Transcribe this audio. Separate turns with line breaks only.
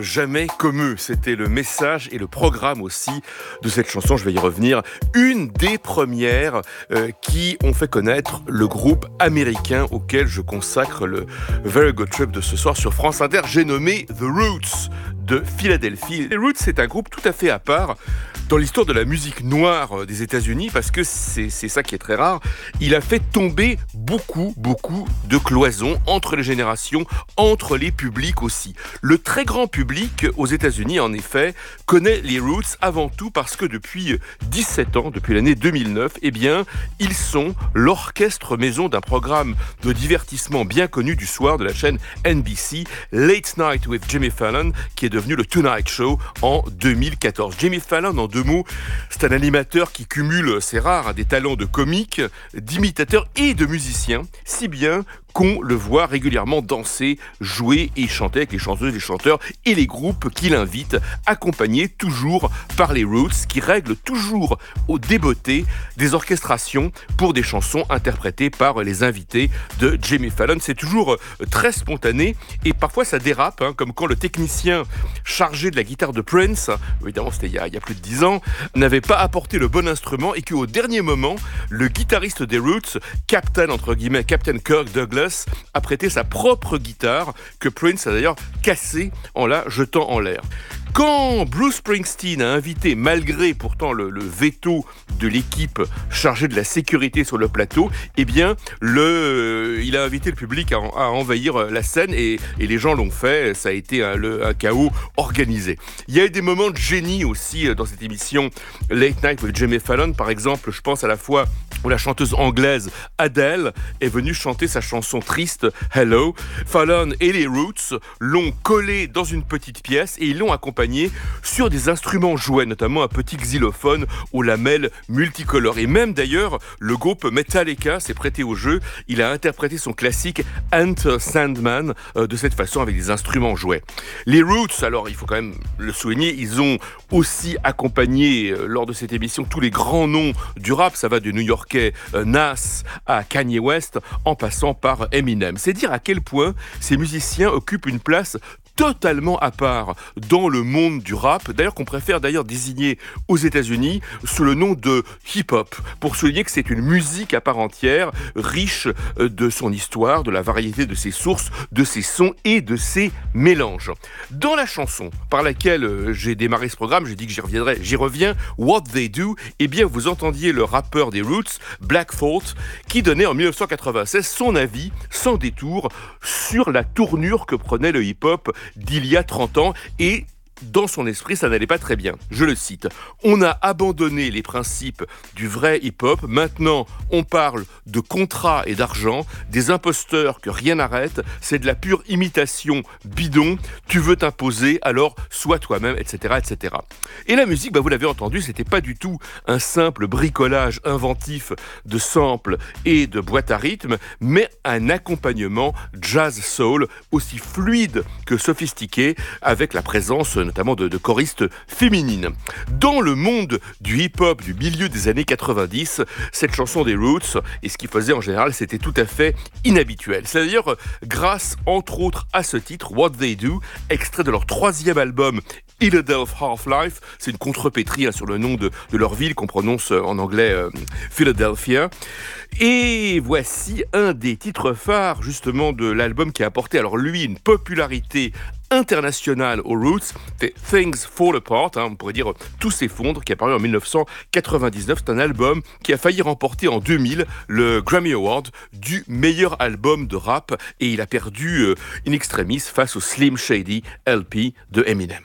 Jamais comme eux, c'était le message et le programme aussi de cette chanson, je vais y revenir. Une des premières qui ont fait connaître le groupe américain auquel je consacre le Very Good Trip de ce soir sur France Inter. J'ai nommé The Roots de Philadelphie. Les Roots, c'est un groupe tout à fait à part dans l'histoire de la musique noire des États-Unis, parce que c'est ça qui est très rare. Il a fait tomber beaucoup de cloisons entre les générations, entre les publics aussi. Le très grand public aux États-Unis, en effet, connaît les Roots avant tout parce que depuis 17 ans, depuis l'année 2009, eh bien, ils sont l'orchestre maison d'un programme de divertissement bien connu du soir de la chaîne NBC, Late Night with Jimmy Fallon, qui est devenu le Tonight Show en 2014. Jimmy Fallon, en deux mots, c'est un animateur qui cumule, c'est rare, des talents de comique, d'imitateur et de musicien, si bien qu'on le voit régulièrement danser, jouer et chanter avec les chanteuses, les chanteurs et les groupes qu'il invite, accompagnés toujours par les Roots, qui règlent toujours au débeauté des orchestrations pour des chansons interprétées par les invités de Jimmy Fallon. C'est toujours très spontané et parfois ça dérape, comme quand le technicien chargé de la guitare de Prince, évidemment c'était il y a plus de 10 ans, n'avait pas apporté le bon instrument et qu'au dernier moment, le guitariste des Roots, Captain Kirk Douglas, a prêté sa propre guitare que Prince a d'ailleurs cassée en la jetant en l'air. Quand Bruce Springsteen a invité, malgré pourtant le veto de l'équipe chargée de la sécurité sur le plateau, eh bien, il a invité le public à envahir la scène et les gens l'ont fait. Ça a été un chaos organisé. Il y a eu des moments de génie aussi dans cette émission Late Night with Jimmy Fallon. Par exemple, je pense à la fois où la chanteuse anglaise Adele est venue chanter sa chanson triste Hello. Fallon et les Roots l'ont collée dans une petite pièce et ils l'ont accompagnée sur des instruments jouets, notamment un petit xylophone aux lamelles multicolores. Et même d'ailleurs, le groupe Metallica s'est prêté au jeu. Il a interprété son classique Enter Sandman de cette façon avec des instruments jouets. Les Roots, alors il faut quand même le souligner, ils ont aussi accompagné lors de cette émission tous les grands noms du rap. Ça va du New-Yorkais Nas à Kanye West en passant par Eminem. C'est dire à quel point ces musiciens occupent une place totalement à part dans le monde du rap, d'ailleurs qu'on préfère désigner aux États-Unis sous le nom de hip-hop, pour souligner que c'est une musique à part entière, riche de son histoire, de la variété de ses sources, de ses sons et de ses mélanges. Dans la chanson par laquelle j'ai démarré ce programme, j'ai dit que j'y reviens, What They Do, eh bien vous entendiez le rappeur des Roots, Black Thought, qui donnait en 1996 son avis, sans détour, sur la tournure que prenait le hip-hop d'il y a 30 ans et dans son esprit, ça n'allait pas très bien. Je le cite. « On a abandonné les principes du vrai hip-hop. Maintenant, on parle de contrats et d'argent, des imposteurs que rien n'arrête. C'est de la pure imitation bidon. Tu veux t'imposer, alors sois toi-même, etc. etc. » Et la musique, vous l'avez entendu, c'était pas du tout un simple bricolage inventif de samples et de boîtes à rythme, mais un accompagnement jazz-soul aussi fluide que sophistiqué, avec la présence notamment de choristes féminines. Dans le monde du hip-hop du milieu des années 90, cette chanson des Roots, et ce qu'ils faisaient en général, c'était tout à fait inhabituel. C'est d'ailleurs grâce, entre autres, à ce titre, What They Do, extrait de leur 3e album, Philadelphia Half-Life, c'est une contrepétrie sur le nom de leur ville qu'on prononce en anglais Philadelphia. Et voici un des titres phares justement de l'album qui a apporté alors lui une popularité internationale aux Roots, c'est Things Fall Apart, on pourrait dire Tout s'effondre, qui est apparu en 1999. C'est un album qui a failli remporter en 2000 le Grammy Award du meilleur album de rap et il a perdu in extremis face au Slim Shady LP de Eminem.